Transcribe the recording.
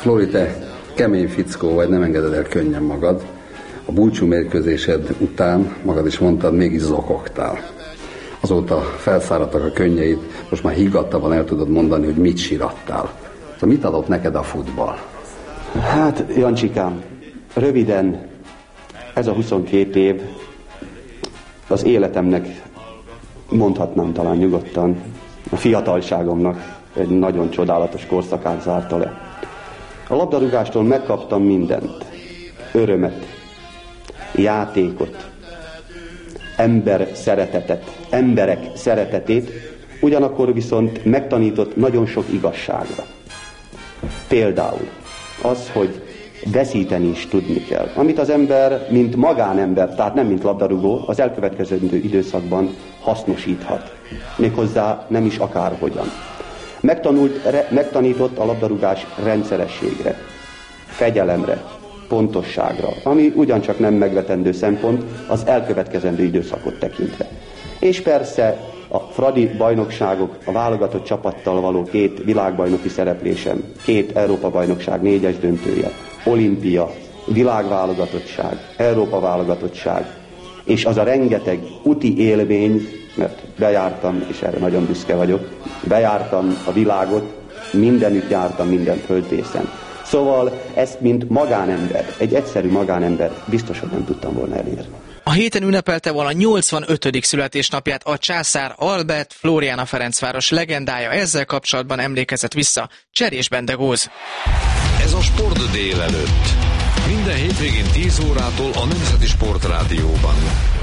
Flori, te kemény fickó vagy, nem engeded el könnyen magad. A búcsú mérkőzésed után, magad is mondtad, mégis zokogtál. Azóta felszáradtak a könnyeid, most már higgadtabban el tudod mondani, hogy mit sírattál. Szóval mit adott neked a futball? Hát, Jancsikám, röviden, ez a 22 év az életemnek, mondhatnám talán nyugodtan, a fiatalságomnak egy nagyon csodálatos korszakát zárta le. A labdarúgástól megkaptam mindent. Örömet, játékot, emberek szeretetét, ugyanakkor viszont megtanított nagyon sok igazságra. Például az, hogy veszíteni is tudni kell. Amit az ember, mint magánember, tehát nem mint labdarúgó, az elkövetkezendő időszakban hasznosíthat. Méghozzá nem is akárhogyan. Megtanított a labdarúgás rendszerességre, fegyelemre, pontosságra, ami ugyancsak nem megvetendő szempont az elkövetkezendő időszakot tekintve. És persze a Fradi bajnokságok, a válogatott csapattal való 2 világbajnoki szereplésem, 2 Európa-bajnokság 4-es döntője, olimpia, világválogatottság, Európa-válogatottság, és az a rengeteg úti élmény, mert bejártam, és erre nagyon büszke vagyok, bejártam a világot, mindenütt jártam, minden földrészen. Szóval ezt, mint magánember, egy egyszerű magánember biztosan nem tudtam volna elérni. A héten ünnepelte volna 85. születésnapját a császár Albert, Flórián a Ferencváros legendája, ezzel kapcsolatban emlékezett vissza Cserés Bendegóz. Ez a Sport délelőtt. Minden hétvégén 10 órától a Nemzeti Sportrádióban.